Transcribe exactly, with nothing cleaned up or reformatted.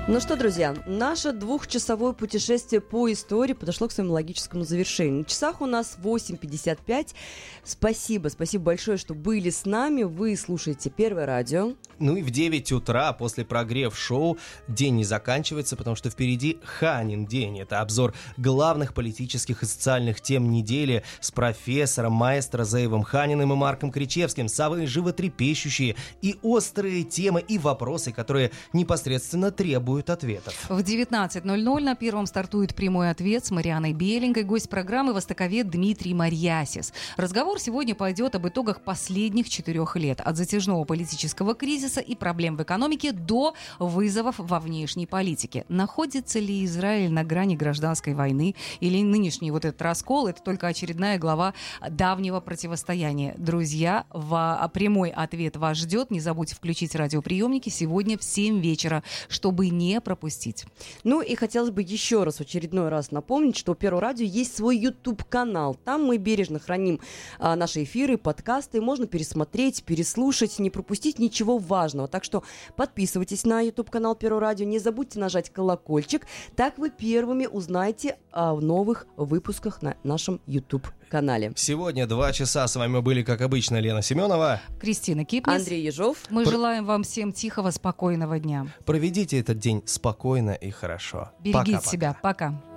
Ну что, друзья, наше двухчасовое путешествие по истории подошло к своему логическому завершению. На часах у нас восемь пятьдесят пять. Спасибо, спасибо большое, что были с нами. Вы слушаете Первое радио. Ну и в девять утра после прогрев-шоу день не заканчивается, потому что впереди Ханин день. Это обзор главных политических и социальных тем недели с профессором, маэстро Зеевом Ханиным и Марком Кричевским. Самые животрепещущие и острые темы и вопросы, которые непосредственно требуют ответов. В девятнадцать ноль ноль на Первом стартует «Прямой ответ» с Марианой Беленькой, гость программы востоковед Дмитрий Марьясис. Разговор сегодня пойдет об итогах последних четырех лет, от затяжного политического кризиса и проблем в экономике до вызовов во внешней политике. Находится ли Израиль на грани гражданской войны, или нынешний вот этот раскол — это только очередная глава давнего противостояния? Друзья, в «Прямой ответ» вас ждет. Не забудьте включить радиоприемники сегодня в семь вечера, чтобы не не пропустить. Ну и хотелось бы еще раз, в очередной раз напомнить, что у Первого радио есть свой YouTube-канал. Там мы бережно храним а, наши эфиры, подкасты. Можно пересмотреть, переслушать, не пропустить ничего важного. Так что подписывайтесь на YouTube-канал Первого радио. Не забудьте нажать колокольчик. Так вы первыми узнаете о новых выпусках на нашем YouTube-канале. Сегодня два часа с вами были, как обычно, Лена Семенова, Кристина Кипнис, Андрей Ежов. Мы Про... желаем вам всем тихого, спокойного дня. Проведите этот день спокойно и хорошо. Берегите Пока-пока. себя. Пока.